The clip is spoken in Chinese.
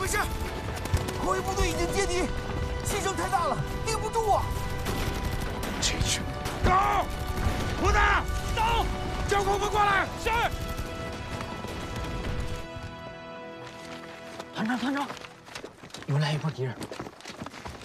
回事？后翼部队已经接敌，牺牲太大了，顶不住啊！ 这群狗！胡子，走！叫空风过来。是。 团长，又来一波敌人。